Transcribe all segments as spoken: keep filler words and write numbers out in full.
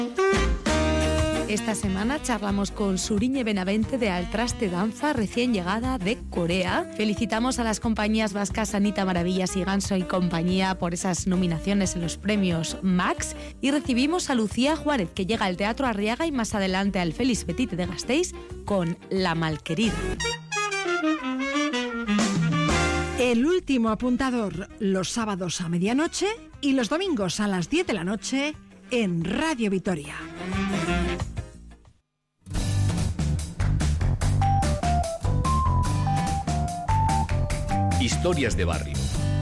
Esta semana charlamos con Suriñe Benavente de Altraste Danza, recién llegada de Corea. Felicitamos a las compañías vascas Anita Maravillas y Ganso y compañía por esas nominaciones en los premios Max. Y recibimos a Lucía Juárez, que llega al Teatro Arriaga y más adelante al Félix Petit de Gasteiz con La Malquerida. El último apuntador, los sábados a medianoche y los domingos a las diez de la noche en Radio Vitoria. Historias de barrio.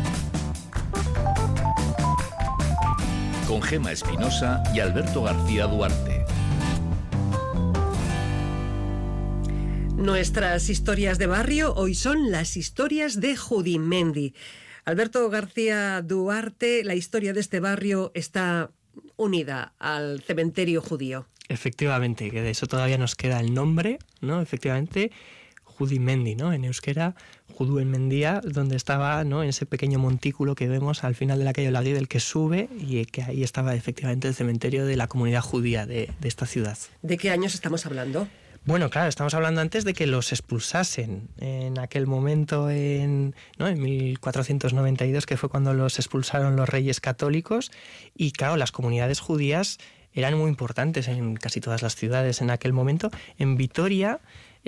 Con Gema Espinosa y Alberto García Duarte. Nuestras historias de barrio hoy son las historias de Judimendi. Alberto García Duarte, la historia de este barrio está unida al cementerio judío. Efectivamente, que de eso todavía nos queda el nombre, ¿no? Efectivamente, Judimendi, ¿no? En euskera, Juduenmendia, donde estaba, ¿no? En ese pequeño montículo que vemos al final de la calle Olavide, del que sube, y que ahí estaba efectivamente el cementerio de la comunidad judía de, de esta ciudad. ¿De qué años estamos hablando? Bueno, claro, estamos hablando antes de que los expulsasen. En aquel momento, en, ¿no? en mil cuatrocientos noventa y dos, que fue cuando los expulsaron los reyes católicos, y claro, las comunidades judías eran muy importantes en casi todas las ciudades en aquel momento. En Vitoria,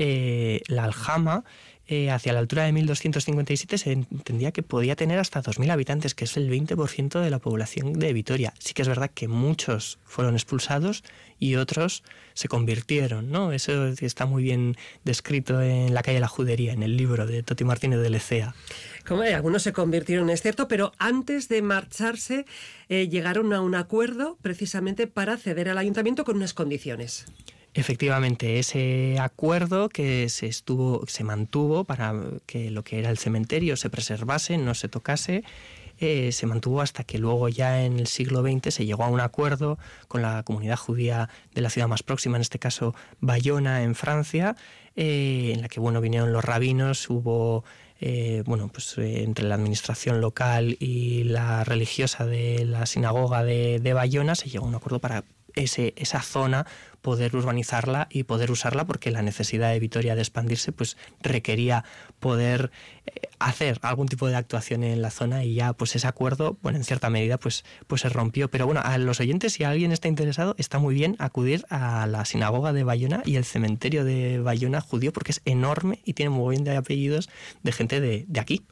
eh, la aljama, eh, hacia la altura de mil doscientos cincuenta y siete, se entendía que podía tener hasta dos mil habitantes, que es el veinte por ciento de la población de Vitoria. Sí que es verdad que muchos fueron expulsados y otros se convirtieron, ¿no? Eso está muy bien descrito en La calle de la Judería, en el libro de Toti Martínez de Lecea. Como algunos se convirtieron, es cierto, pero antes de marcharse eh, llegaron a un acuerdo precisamente para ceder al ayuntamiento con unas condiciones. Efectivamente, ese acuerdo que se estuvo, se mantuvo para que lo que era el cementerio se preservase, no se tocase, eh, se mantuvo hasta que luego ya en el siglo veinte se llegó a un acuerdo con la comunidad judía de la ciudad más próxima, en este caso Bayona, en Francia, eh, en la que bueno vinieron los rabinos, hubo Eh, bueno, pues eh, entre la administración local y la religiosa de la sinagoga de, de Bayona se llegó a un acuerdo para ese, esa zona poder urbanizarla y poder usarla, porque la necesidad de Vitoria de expandirse pues requería poder eh, hacer algún tipo de actuación en la zona, y ya pues ese acuerdo, bueno, en cierta medida pues, pues se rompió. Pero bueno, a los oyentes, si alguien está interesado, está muy bien acudir a la sinagoga de Bayona y el cementerio de Bayona judío, porque es enorme y tiene muy bien de apellidos de gente de, de aquí.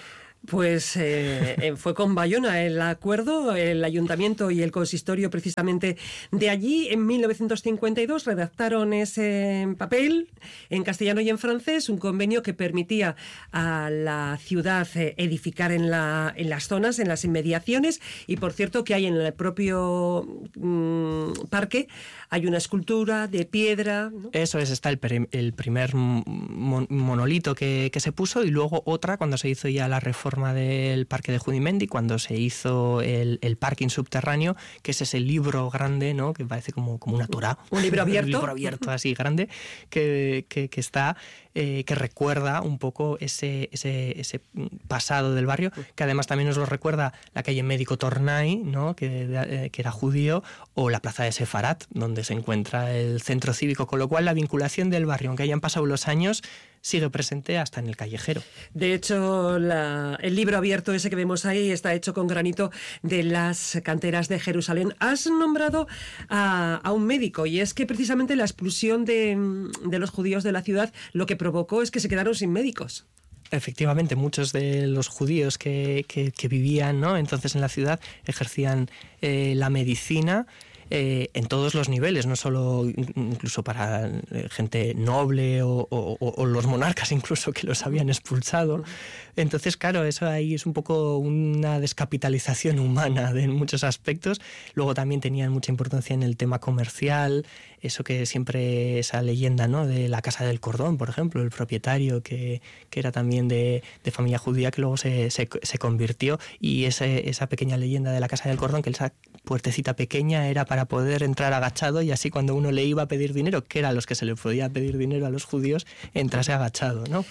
Pues eh, fue con Bayona el acuerdo, el ayuntamiento y el consistorio precisamente de allí en mil novecientos cincuenta y dos redactaron ese papel en castellano y en francés, un convenio que permitía a la ciudad edificar en, la, en las zonas, en las inmediaciones, y por cierto que hay en el propio mmm, parque, hay una escultura de piedra, ¿no? Eso es, está el, per, el primer mon, monolito que, que se puso, y luego otra cuando se hizo ya la reforma del parque de Judimendi, cuando se hizo el, el parking subterráneo, que es ese libro grande, ¿no? Que parece como, como una Torá. Un libro abierto. Un libro abierto así grande, que, que, que está, eh, que recuerda un poco ese, ese, ese pasado del barrio, que además también nos lo recuerda la calle Médico Tornay, ¿no? Que, eh, que era judío, o la plaza de Sefarat, donde se encuentra el centro cívico, con lo cual la vinculación del barrio, aunque hayan pasado los años, sigue presente hasta en el callejero. De hecho, la, el libro abierto ese que vemos ahí está hecho con granito de las canteras de Jerusalén. Has nombrado a, a un médico, y es que precisamente la expulsión de, de los judíos de la ciudad lo que provocó es que se quedaron sin médicos. Efectivamente, muchos de los judíos que, que, que vivían, ¿no? entonces en la ciudad ejercían eh, la medicina, Eh, en todos los niveles, no solo incluso para eh, gente noble o, o, o los monarcas incluso, que los habían expulsado. Entonces, claro, eso ahí es un poco una descapitalización humana de, en muchos aspectos. Luego también tenían mucha importancia en el tema comercial, eso que siempre, esa leyenda, ¿no? De la Casa del Cordón, por ejemplo, el propietario que, que era también de, de familia judía, que luego se, se, se convirtió, y ese, esa pequeña leyenda de la Casa del Cordón, que él puertecita pequeña era para poder entrar agachado y así cuando uno le iba a pedir dinero, que era los que se le podía pedir dinero a los judíos, entrase agachado, ¿no?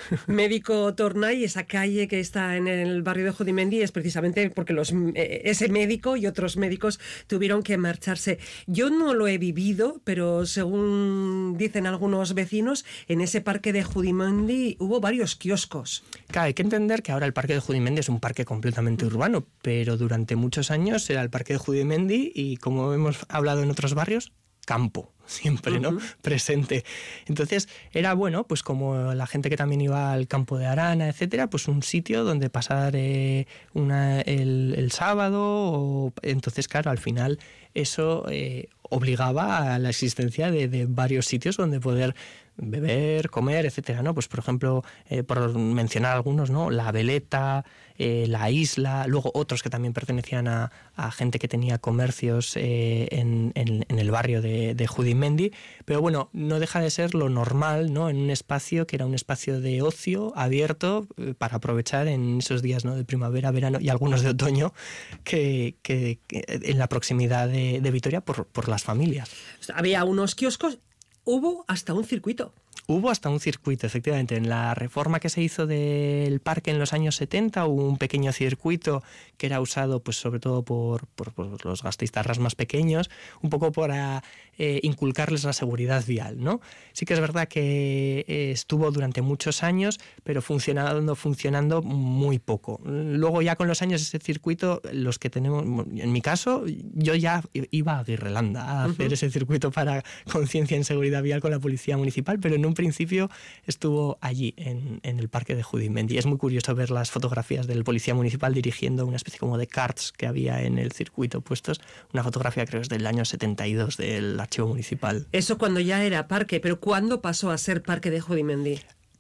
Médico Tornay, esa calle que está en el barrio de Judimendi, es precisamente porque los, eh, ese médico y otros médicos tuvieron que marcharse. Yo no lo he vivido, pero según dicen algunos vecinos, en ese parque de Judimendi hubo varios kioscos. Claro, hay que entender que ahora el parque de Judimendi es un parque completamente urbano, pero durante muchos años era el parque de Judimendi y, como hemos hablado en otros barrios, campo, siempre, ¿no? Uh-huh. Presente. Entonces, era bueno, pues como la gente que también iba al campo de Arana, etcétera, pues un sitio donde pasar eh, una, el, el sábado. O, entonces, claro, al final eso eh, obligaba a la existencia de, de varios sitios donde poder beber, comer, etcétera, ¿no? Pues por ejemplo, eh, por mencionar algunos, ¿no? La Veleta, eh, la Isla, luego otros que también pertenecían a, a gente que tenía comercios eh, en, en, en el barrio de, de Judimendi, pero bueno, no deja de ser lo normal, ¿no? En un espacio que era un espacio de ocio abierto eh, para aprovechar en esos días, ¿no? De primavera, verano y algunos de otoño que, que, que en la proximidad de, de Vitoria por, por las familias. Había unos kioscos. Hubo hasta un circuito. Hubo hasta un circuito, efectivamente. En la reforma que se hizo del parque en los años setenta hubo un pequeño circuito que era usado pues sobre todo por, por, por los gastistarras más pequeños, un poco para eh, inculcarles la seguridad vial, ¿no? Sí que es verdad que eh, estuvo durante muchos años, pero funcionando, funcionando muy poco. Luego ya con los años ese circuito, los que tenemos, en mi caso, yo ya iba a Aguirrelanda a hacer uh-huh. ese circuito para conciencia en seguridad vial con la policía municipal, pero en un principio estuvo allí, en, en el parque de Judimendi. Es muy curioso ver las fotografías del policía municipal dirigiendo una especie como de karts que había en el circuito puestos. Una fotografía creo es del año setenta y dos del archivo municipal. Eso cuando ya era parque, pero ¿cuándo pasó a ser parque de Judimendi?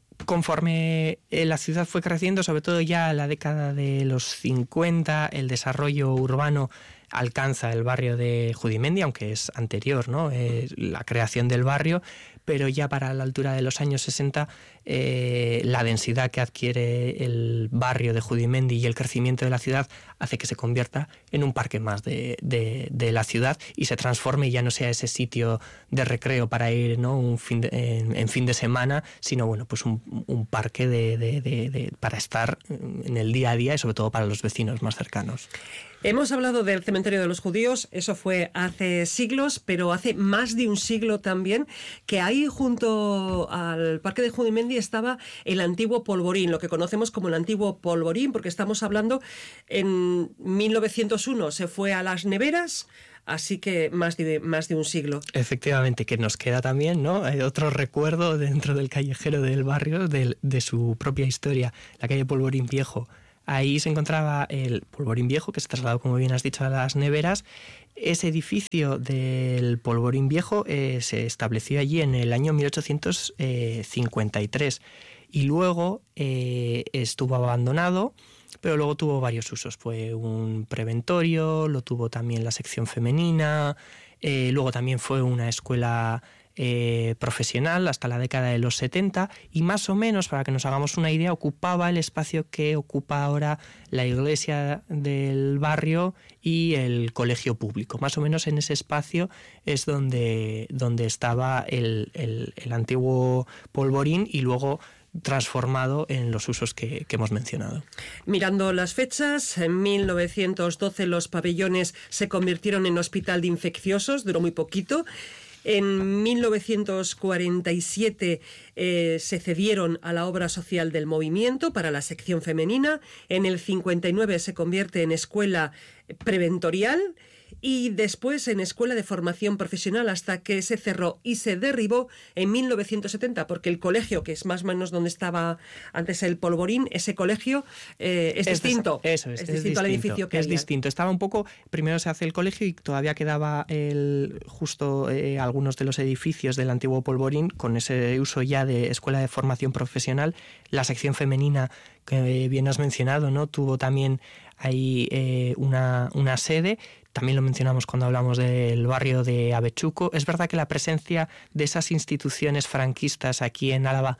Conforme la ciudad fue creciendo, sobre todo ya en la década de los cincuenta, el desarrollo urbano alcanza el barrio de Judimendi, aunque es anterior, ¿no? Eh, la creación del barrio, pero ya para la altura de los años sesenta eh, la densidad que adquiere el barrio de Judimendi y el crecimiento de la ciudad hace que se convierta en un parque más de, de, de la ciudad y se transforme y ya no sea ese sitio de recreo para ir, ¿no? un fin de, en, en fin de semana, sino bueno, pues un, un parque de, de, de, de, para estar en el día a día y sobre todo para los vecinos más cercanos. Hemos hablado del cementerio de los judíos, eso fue hace siglos, pero hace más de un siglo también, que ahí junto al parque de Judimendi estaba el antiguo polvorín, lo que conocemos como el antiguo polvorín, porque estamos hablando en mil novecientos uno se fue a las neveras. Así que más de, más de un siglo. Efectivamente, que nos queda también, ¿no? Hay otro recuerdo dentro del callejero del barrio de, de su propia historia, la calle Polvorín Viejo. Ahí se encontraba el Polvorín Viejo, que se trasladó, como bien has dicho, a las neveras. Ese edificio del Polvorín Viejo eh, se estableció allí en el año mil ochocientos cincuenta y tres y luego eh, estuvo abandonado, pero luego tuvo varios usos. Fue un preventorio, lo tuvo también la sección femenina, eh, luego también fue una escuela Eh, profesional hasta la década de los setenta y más o menos, para que nos hagamos una idea, ocupaba el espacio que ocupa ahora la iglesia del barrio y el colegio público. Más o menos en ese espacio es donde, donde estaba el, el, el antiguo polvorín y luego transformado en los usos que, que hemos mencionado. Mirando las fechas, en mil novecientos doce los pabellones se convirtieron en hospital de infecciosos, duró muy poquito. En mil novecientos cuarenta y siete eh, se cedieron a la obra social del movimiento para la sección femenina. En el cincuenta y nueve se convierte en escuela preventorial y después en escuela de formación profesional hasta que se cerró y se derribó en mil novecientos setenta, porque el colegio, que es más o menos donde estaba antes el polvorín, ese colegio eh, es, es distinto. Eso es, es, es distinto, distinto al edificio que es había. distinto. Estaba un poco, primero se hace el colegio y todavía quedaba el, justo eh, algunos de los edificios del antiguo polvorín con ese uso ya de escuela de formación profesional. La sección femenina, que bien has mencionado, ¿no? Tuvo también ahí eh, una, una sede. También lo mencionamos cuando hablamos del barrio de Avechuco. Es verdad que la presencia de esas instituciones franquistas aquí en Álava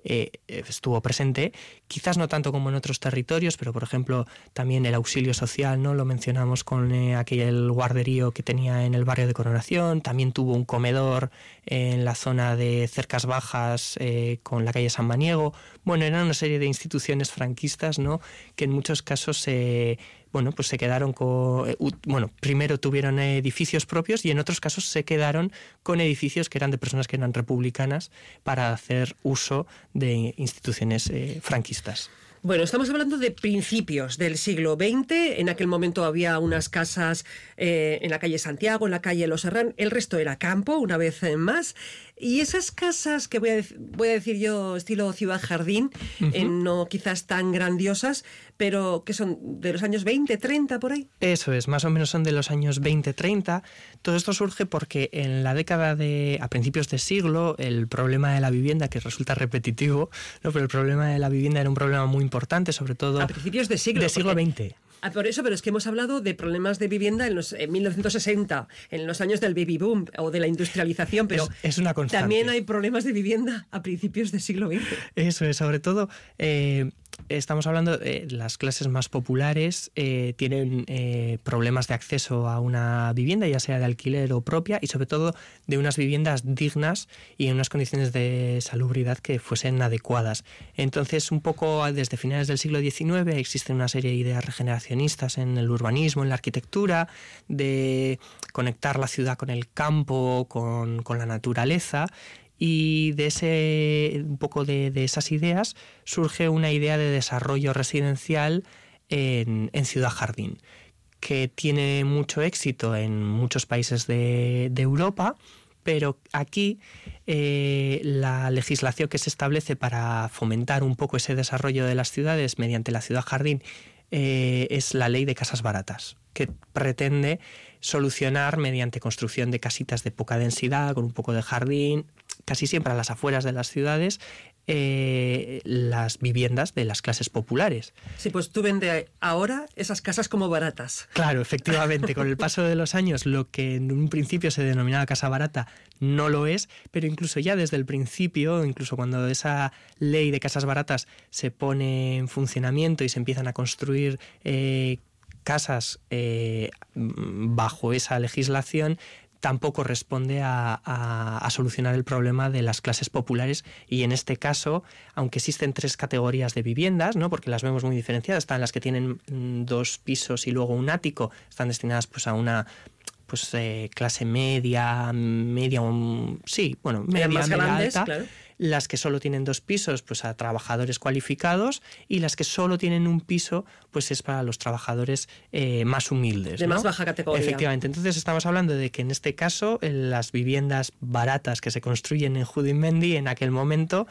eh, estuvo presente, quizás no tanto como en otros territorios, pero por ejemplo también el auxilio social, ¿no? Lo mencionamos con eh, aquel guarderío que tenía en el barrio de Coronación, también tuvo un comedor en la zona de Cercas Bajas eh, con la calle San Maniego. Bueno, eran una serie de instituciones franquistas, ¿no? Que en muchos casos se... Eh, bueno, pues se quedaron con... Bueno, primero tuvieron edificios propios y en otros casos se quedaron con edificios que eran de personas que eran republicanas para hacer uso de instituciones eh, franquistas. Bueno, estamos hablando de principios del siglo veinte. En aquel momento había unas casas eh, en la calle Santiago, en la calle Los Herrán. El resto era campo, una vez más. Y esas casas que voy a, voy a decir yo, estilo ciudad jardín, uh-huh. eh, no quizás tan grandiosas, pero que son de los años veinte, treinta, por ahí. Eso es, más o menos son de los años veinte, treinta. Todo esto surge porque en la década de, a principios de siglo, el problema de la vivienda, que resulta repetitivo, ¿no? Pero el problema de la vivienda era un problema muy importante, sobre todo... A principios de siglo. De siglo porque... veinte. Ah, por eso, pero es que hemos hablado de problemas de vivienda en, los, en mil novecientos sesenta, en los años del baby boom o de la industrialización, pero es, es una constante. También hay problemas de vivienda a principios del siglo veinte. Eso es, sobre todo... Eh, Estamos hablando de las clases más populares, eh, tienen eh, problemas de acceso a una vivienda, ya sea de alquiler o propia, y sobre todo de unas viviendas dignas y en unas condiciones de salubridad que fuesen adecuadas. Entonces, un poco desde finales del siglo diecinueve existen una serie de ideas regeneracionistas en el urbanismo, en la arquitectura, de conectar la ciudad con el campo, con, con la naturaleza. Y de ese un poco de, de esas ideas surge una idea de desarrollo residencial en, en Ciudad Jardín, que tiene mucho éxito en muchos países de, de Europa, pero aquí eh, la legislación que se establece para fomentar un poco ese desarrollo de las ciudades mediante la Ciudad Jardín eh, es la Ley de Casas Baratas, que pretende solucionar mediante construcción de casitas de poca densidad, con un poco de jardín, casi siempre a las afueras de las ciudades, eh, las viviendas de las clases populares. Sí, pues tú vendes ahora esas casas como baratas. Claro, efectivamente, con el paso de los años lo que en un principio se denominaba casa barata no lo es, pero incluso ya desde el principio, incluso cuando esa ley de casas baratas se pone en funcionamiento y se empiezan a construir eh, casas eh, bajo esa legislación, tampoco responde a, a, a solucionar el problema de las clases populares, y en este caso, aunque existen tres categorías de viviendas, ¿no? Porque las vemos muy diferenciadas, están las que tienen dos pisos y luego un ático, están destinadas pues a una pues eh, clase media, media, un, sí, bueno, media, más media grandes, alta. Claro. Las que solo tienen dos pisos, pues a trabajadores cualificados, y las que solo tienen un piso, pues es para los trabajadores eh, más humildes. De ¿no? más baja categoría. Efectivamente. Entonces estamos hablando de que en este caso las viviendas baratas que se construyen en Judimendi en aquel momento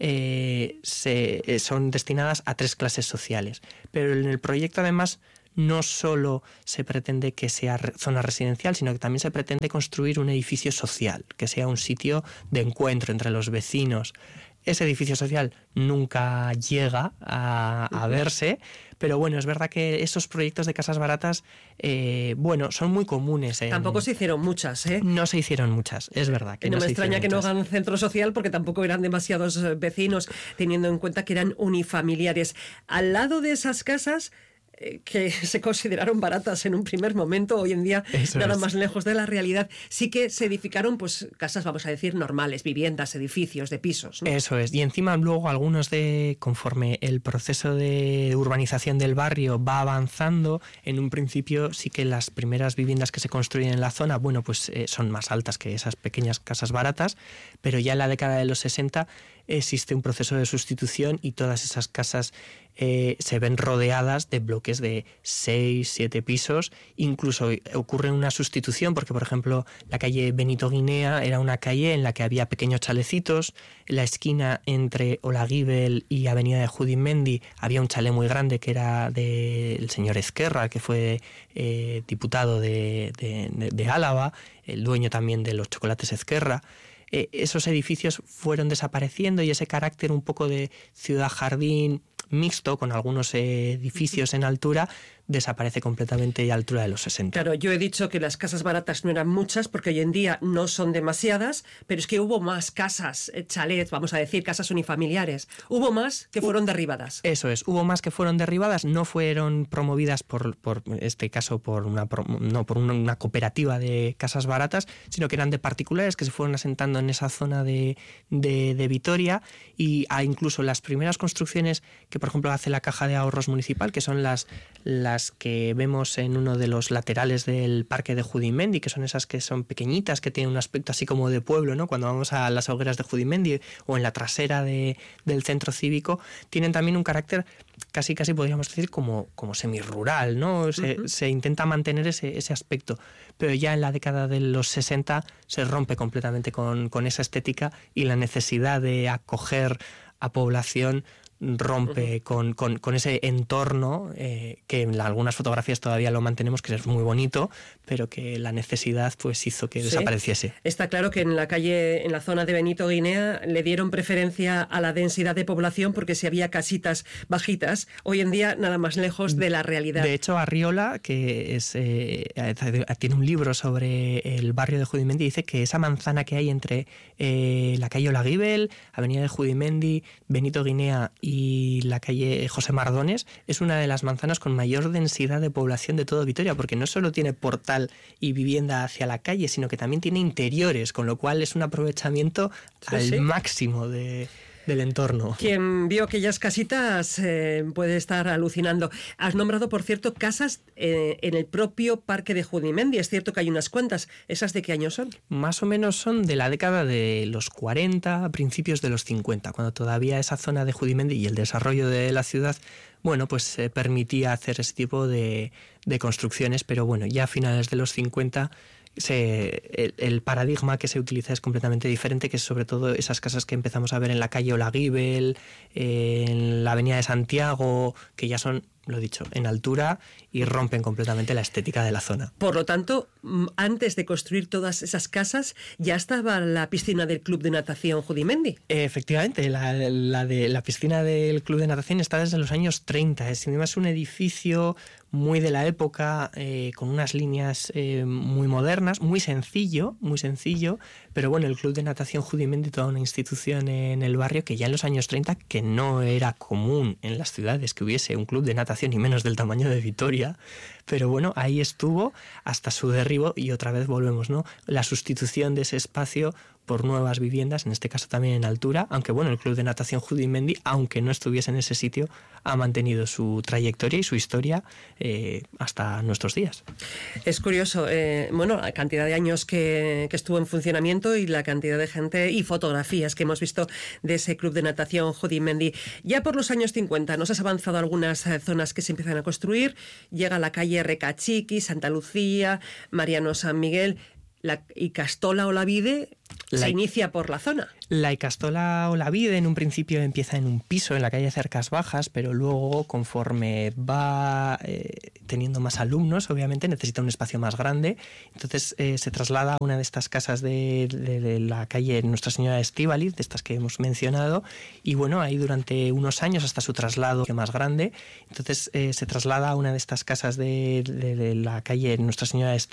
eh, se, eh, son destinadas a tres clases sociales. Pero en el proyecto además no solo se pretende que sea zona residencial, sino que también se pretende construir un edificio social, que sea un sitio de encuentro entre los vecinos. Ese edificio social nunca llega a, a verse, pero bueno, es verdad que esos proyectos de casas baratas, eh, bueno, son muy comunes. En... Tampoco se hicieron muchas, ¿eh? No se hicieron muchas, es verdad. Que y no, no me se extraña que muchas. no hagan centro social, porque tampoco eran demasiados vecinos, teniendo en cuenta que eran unifamiliares. Al lado de esas casas, que se consideraron baratas en un primer momento, hoy en día Eso nada es. más lejos de la realidad, sí que se edificaron pues casas, vamos a decir, normales, viviendas, edificios de pisos, ¿no? Eso es, y encima luego algunos de, conforme el proceso de urbanización del barrio va avanzando, en un principio sí que las primeras viviendas que se construyen en la zona, bueno, pues eh, son más altas que esas pequeñas casas baratas, pero ya en la década de los sesenta existe un proceso de sustitución y todas esas casas eh, se ven rodeadas de bloques de seis, siete pisos. Incluso ocurre una sustitución porque, por ejemplo, la calle Benito Guinea era una calle en la que había pequeños chalecitos. En la esquina entre Olaguibel y Avenida de Judimendi había un chalet muy grande que era del señor Ezquerra, que fue eh, diputado de, de, de, de Álava, el dueño también de los chocolates Ezquerra. Eh, esos edificios fueron desapareciendo y ese carácter un poco de ciudad jardín mixto con algunos edificios en altura, desaparece completamente a altura de los sesenta. Claro, yo he dicho que las casas baratas no eran muchas, porque hoy en día no son demasiadas, pero es que hubo más casas, chalets, vamos a decir, casas unifamiliares. Hubo más que fueron derribadas. Eso es, hubo más que fueron derribadas, no fueron promovidas por, por este caso, por una, no, por una cooperativa de casas baratas, sino que eran de particulares que se fueron asentando en esa zona de, de, de Vitoria, y a incluso las primeras construcciones que, por ejemplo, hace la Caja de Ahorros Municipal, que son las, las que vemos en uno de los laterales del Parque de Judimendi, que son esas que son pequeñitas, que tienen un aspecto así como de pueblo, ¿no? Cuando vamos a las hogueras de Judimendi, o en la trasera de, del centro cívico, tienen también un carácter casi casi podríamos decir como, como semi-rural, ¿no? Se, uh-huh. se intenta mantener ese, ese aspecto, pero ya en la década de los sesenta se rompe completamente con, con esa estética, y la necesidad de acoger a población rompe uh-huh. con, con, con ese entorno eh, que en la, algunas fotografías todavía lo mantenemos, que es muy bonito, pero que la necesidad pues hizo que sí. desapareciese. Está claro que en la calle, en la zona de Benito Guinea, le dieron preferencia a la densidad de población, porque si había casitas bajitas, hoy en día nada más lejos de la realidad. De hecho, Arriola, que es, eh, tiene un libro sobre el barrio de Judimendi, dice que esa manzana que hay entre eh, la calle Olaguibel, Avenida de Judimendi, Benito Guinea y la calle José Mardones es una de las manzanas con mayor densidad de población de todo Vitoria, porque no solo tiene portal y vivienda hacia la calle, sino que también tiene interiores, con lo cual es un aprovechamiento sí, al sí. máximo de... del entorno. Quien vio aquellas casitas eh, puede estar alucinando. Has nombrado, por cierto, casas eh, en el propio Parque de Judimendi. Es cierto que hay unas cuantas. ¿Esas de qué año son? Más o menos son de la década de los cuarenta, a principios de los cincuenta, cuando todavía esa zona de Judimendi y el desarrollo de la ciudad, bueno, pues eh, permitía hacer ese tipo de, de construcciones, pero bueno, ya a finales de los cincuenta... Se, el, el paradigma que se utiliza es completamente diferente, que es sobre todo esas casas que empezamos a ver en la calle Olaguibel, eh, en la avenida de Santiago, que ya son, lo dicho, en altura y rompen completamente la estética de la zona. Por lo tanto, antes de construir todas esas casas, ya estaba la piscina del Club de Natación Judimendi. Efectivamente, la, la, de, la piscina del Club de Natación está desde los años treinta. Es además un edificio muy de la época, eh, con unas líneas eh, muy modernas, muy sencillo, muy sencillo, pero bueno, el Club de Natación Judimendi, toda una institución en el barrio que ya en los años treinta, que no era común en las ciudades que hubiese un club de natación, y menos del tamaño de Vitoria, pero bueno, ahí estuvo hasta su derribo, y otra vez volvemos, ¿no? La sustitución de ese espacio por nuevas viviendas, en este caso también en altura, aunque bueno, el Club de Natación Judimendi, aunque no estuviese en ese sitio, ha mantenido su trayectoria y su historia eh, hasta nuestros días. Es curioso, eh, bueno, la cantidad de años que, que estuvo en funcionamiento y la cantidad de gente y fotografías que hemos visto de ese Club de Natación Judimendi. Ya por los años cincuenta nos has avanzado algunas eh, zonas que se empiezan a construir, llega la calle Recachiqui, Santa Lucía, Mariano San Miguel, la Icastola Olavide la, se inicia por la zona. La Icastola Olavide en un principio empieza en un piso en la calle Cercas Bajas, pero luego, conforme va eh, teniendo más alumnos, obviamente necesita un espacio más grande, entonces eh, se traslada a una de estas casas de, de, de la calle Nuestra Señora de Estíbaliz, de estas que hemos mencionado, y bueno, ahí durante unos años hasta su traslado más grande, entonces eh, se traslada a una de estas casas de, de, de la calle Nuestra Señora de Estíbaliz,